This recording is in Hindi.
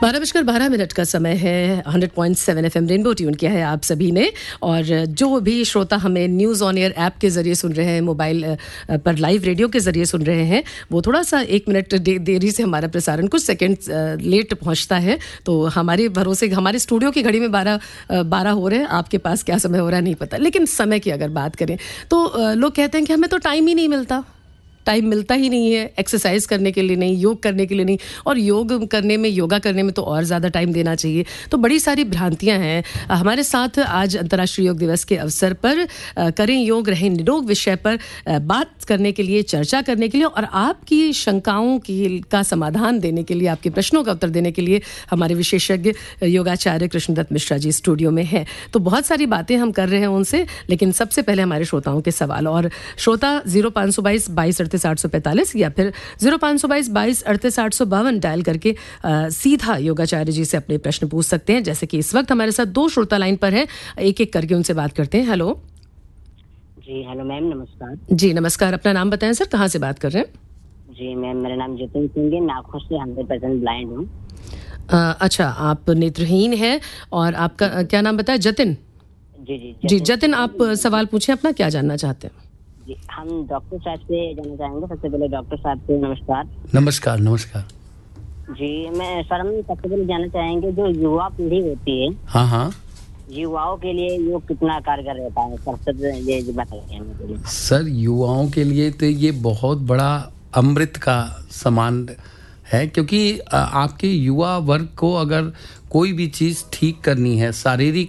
12:12 का समय है। 100.7 FM रेनबो ट्यून किया है आप सभी ने। और जो भी श्रोता हमें न्यूज़ ऑन एयर ऐप के ज़रिए सुन रहे हैं, मोबाइल पर लाइव रेडियो के ज़रिए सुन रहे हैं, वो थोड़ा सा 1 मिनट देरी से हमारा प्रसारण कुछ सेकंड लेट पहुंचता है। तो हमारे भरोसे हमारे स्टूडियो की घड़ी में 12 हो रहे हैं। आपके पास क्या समय हो रहा है नहीं पता, लेकिन समय की अगर बात करें तो लोग कहते हैं कि हमें तो टाइम ही नहीं मिलता, टाइम मिलता ही नहीं है एक्सरसाइज करने के लिए नहीं, योग करने के लिए नहीं। और योग करने में, योगा करने में तो और ज़्यादा टाइम देना चाहिए। तो बड़ी सारी भ्रांतियां हैं। हमारे साथ आज अंतर्राष्ट्रीय योग दिवस के अवसर पर करें योग रहें निरोग विषय पर बात करने के लिए, चर्चा करने के लिए और आपकी शंकाओं का समाधान देने के लिए, आपके प्रश्नों का उत्तर देने के लिए हमारे विशेषज्ञ योगाचार्य कृष्णदत्त मिश्रा जी स्टूडियो में हैं। तो बहुत सारी बातें हम कर रहे हैं उनसे, लेकिन सबसे पहले हमारे श्रोताओं के सवाल। और श्रोता 0522 22 845 या फिर 0522 22 852 डायल करके सीधा योगाचार्य जी से अपने प्रश्न पूछ सकते हैं। जैसे कि इस वक्त हमारे साथ 2 श्रोता लाइन पर हैं, एक एक करके उनसे बात करते हैं। हेलो जी, हेलो मैम, नमस्कार। जी नमस्कार, अपना नाम बताएं सर, कहाँ से बात कर रहे हैं? जी मैम, मेरा नाम जतिन सिंह है, नागपुर से 100% ब्लाइंड हूँ। अच्छा, आप नेत्रहीन हैं और आपका क्या नाम बताया? जतिन जी जतिन, आप सवाल पूछें अपना, क्या जानना चाहते हैं? जी, हम डॉक्टर साहब से जानना चाहेंगे। सबसे पहले डॉक्टर साहब से नमस्कार। नमस्कार नमस्कार। जी, मैं सर, हम सबसे पहले जानना चाहेंगे जो युवा पीढ़ी होती है, हाँ हाँ, युवाओं के लिए योग कितना कारगर रहता है सर, ये बताइए हमें। सर युवाओं के लिए तो ये बहुत बड़ा अमृत का समान है, क्योंकि आपके युवा वर्ग को अगर कोई भी चीज़ ठीक करनी है, शारीरिक